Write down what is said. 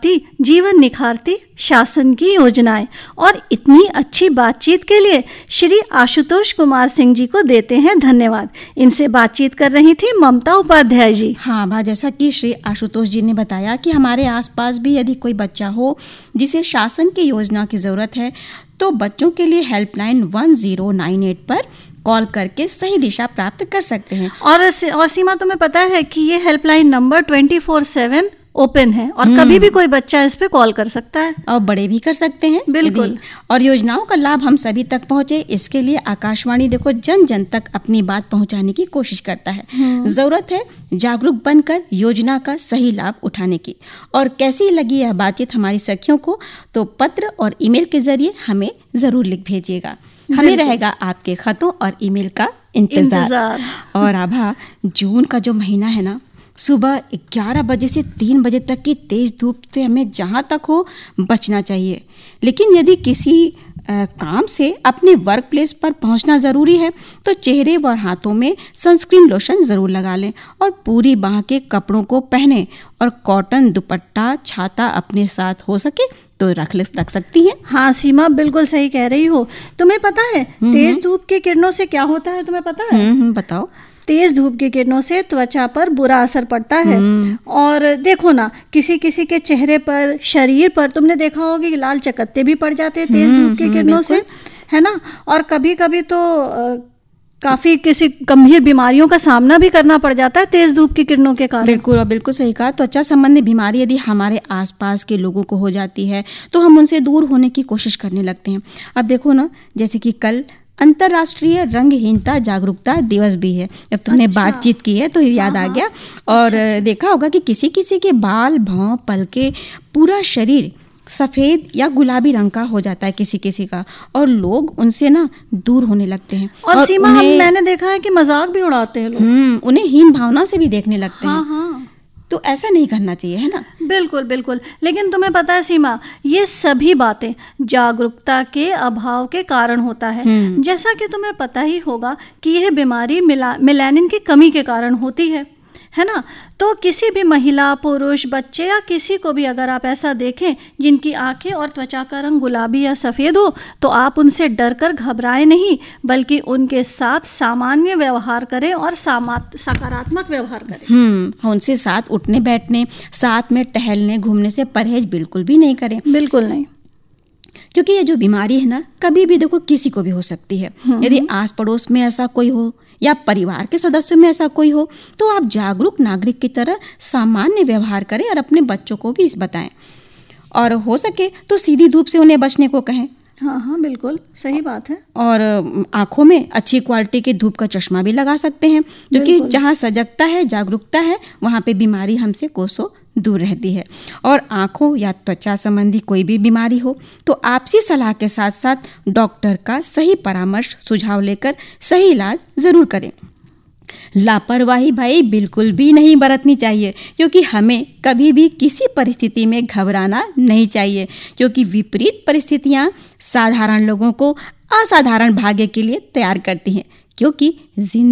सुधारती, जीवन निखारती शासन की योजनाएं। और इतनी अच्छी बातचीत के लिए श्री आशुतोष कुमार सिंह जी को देते हैं धन्यवाद। इनसे बातचीत कर रही थी ममता उपाध्याय जी। हाँ भा, जैसा कि श्री आशुतोष जी ने बताया कि हमारे आसपास भी यदि कोई बच्चा हो जिसे शासन की योजना की ज़रूरत है तो बच्चों के लिए हेल्पलाइन 1098 पर कॉल करके सही दिशा प्राप्त कर सकते हैं। और सीमा, तुम्हें पता है कि ये हेल्पलाइन नंबर 24/7 ओपन है और कभी भी कोई बच्चा इस पे कॉल कर सकता है और बड़े भी कर सकते हैं। बिल्कुल। और योजनाओं का लाभ हम सभी तक पहुंचे, इसके लिए आकाशवाणी देखो जन जन तक अपनी बात पहुंचाने की कोशिश करता है। जरूरत है जागरूक बनकर योजना का सही लाभ उठाने की। और कैसी लगी यह बातचीत हमारी सखियों को, तो पत्र और ईमेल के जरिए हमें जरूर लिख भेजिएगा। हमें रहेगा आपके खतों और ईमेल का इंतजार। और आभा, जून का जो महीना है ना, सुबह 11 बजे से 3 बजे तक की तेज धूप से हमें जहाँ तक हो बचना चाहिए। लेकिन यदि किसी काम से अपने वर्क प्लेस पर पहुंचना ज़रूरी है तो चेहरे व हाथों में सनस्क्रीन लोशन ज़रूर लगा लें और पूरी बाह के कपड़ों को पहनें और कॉटन दुपट्टा छाता अपने साथ हो सके तो रख सकती हैं। हाँ सीमा, बिल्कुल सही कह रही हो। तुम्हें पता है तेज धूप की किरणों से क्या होता है? तुम्हें पता है? बताओ। तेज धूप की किरणों से त्वचा पर बुरा असर पड़ता है। और देखो ना, किसी किसी के चेहरे पर, शरीर पर तुमने देखा होगा कि लाल चकत्ते भी पड़ जाते हैं तेज धूप की किरणों से, है ना। और कभी कभी तो काफी किसी गंभीर बीमारियों का सामना भी करना पड़ जाता है तेज धूप की किरणों के कारण। बिल्कुल, और बिल्कुल सही कहा। त्वचा संबंधी बीमारी यदि हमारे आसपास के लोगों को हो जाती है तो हम उनसे दूर होने की कोशिश करने लगते हैं। अब देखो ना, जैसे कि कल अंतर्राष्ट्रीय रंगहीनता जागरूकता दिवस भी है। जब तुमने बातचीत की है तो याद आ गया। और देखा होगा कि किसी किसी के बाल, भौं, पलके, पूरा शरीर सफ़ेद या गुलाबी रंग का हो जाता है किसी किसी का, और लोग उनसे ना दूर होने लगते हैं। और सीमा, मैंने देखा है कि मजाक भी उड़ाते हैं लोग। उन्हें हीन भावना से भी देखने लगते हैं। हाँ। तो ऐसा नहीं करना चाहिए, है ना। बिल्कुल बिल्कुल। लेकिन तुम्हें पता है सीमा, ये सभी बातें जागरूकता के अभाव के कारण होता है। जैसा कि तुम्हें पता ही होगा कि यह बीमारी मेलानिन की कमी के कारण होती है ना। तो किसी भी महिला, पुरुष, बच्चे या किसी को भी अगर आप ऐसा देखें जिनकी आंखें और त्वचा का रंग गुलाबी या सफ़ेद हो, तो आप उनसे डरकर घबराएं नहीं, बल्कि उनके साथ सामान्य व्यवहार करें और सकारात्मक व्यवहार करें। उनसे साथ उठने बैठने, साथ में टहलने घूमने से परहेज बिल्कुल भी नहीं करें। बिल्कुल नहीं, क्योंकि ये जो बीमारी है ना, कभी भी देखो किसी को भी हो सकती है। यदि आस पड़ोस में ऐसा कोई हो या परिवार के सदस्यों में ऐसा कोई हो तो आप जागरूक नागरिक की तरह सामान्य व्यवहार करें और अपने बच्चों को भी इस बताएं। और हो सके तो सीधी धूप से उन्हें बचने को कहें। हाँ, बिल्कुल सही बात है। और आंखों में अच्छी क्वालिटी के धूप का चश्मा भी लगा सकते हैं, क्योंकि जहाँ सजगता है, जागरूकता है, वहाँ पे बीमारी हमसे कोसों दूर रहती है। और आंखों या त्वचा संबंधी कोई भी बीमारी हो तो आपसी सलाह के साथ साथ डॉक्टर का सही परामर्श सुझाव लेकर सही इलाज जरूर करें। लापरवाही भाई बिल्कुल भी नहीं बरतनी चाहिए, क्योंकि हमें कभी भी किसी परिस्थिति में घबराना नहीं चाहिए, क्योंकि विपरीत परिस्थितियां साधारण लोगों को असाधारण भाग्य के लिए तैयार करती हैं। क्योंकि